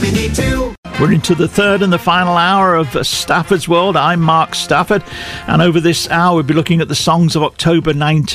we need to. We're into the third and the final hour of Stafford's World. I'm Mark Stafford, and over this hour we'll be looking at the songs of October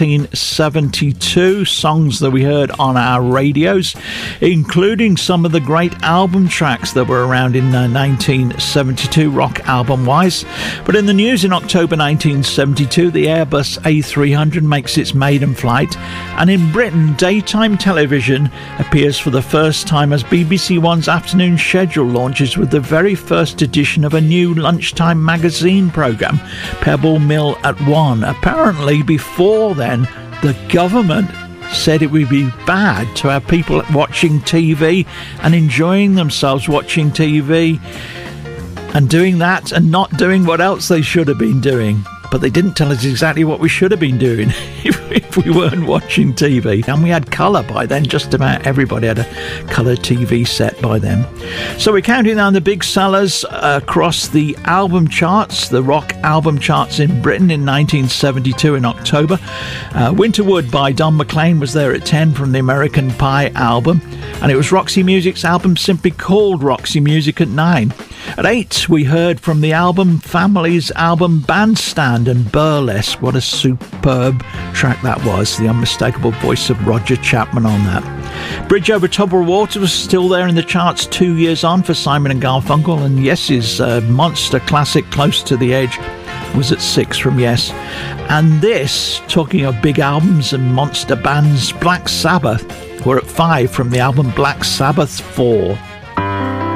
1972, songs that we heard on our radios, including some of the great album tracks that were around in 1972, rock album-wise. But in the news, in October 1972, the Airbus A300 makes its maiden flight, and in Britain, daytime television appears for the first time as BBC One's afternoon schedule launches with the very first edition of a new lunchtime magazine programme, Pebble Mill at 1. Apparently, before then, the government said it would be bad to have people watching TV and enjoying themselves watching TV and doing that and not doing what else they should have been doing. But they didn't tell us exactly what we should have been doing if we weren't watching TV. And we had colour by then. Just about everybody had a colour TV set by then. So we're counting down the big sellers across the album charts, the rock album charts in Britain in 1972 in October. Winterwood by Don McLean was there at 10 from the American Pie album. And it was Roxy Music's album simply called Roxy Music at 9. At 8, we heard from the album Family's album Bandstand and Burlesque. What a superb track that was. The unmistakable voice of Roger Chapman on that. Bridge Over Troubled Water was still there in the charts 2 years on for Simon and Garfunkel. And Yes's monster classic Close to the Edge was at 6 from Yes. And this, talking of big albums and monster bands, Black Sabbath were at 5 from the album Black Sabbath 4.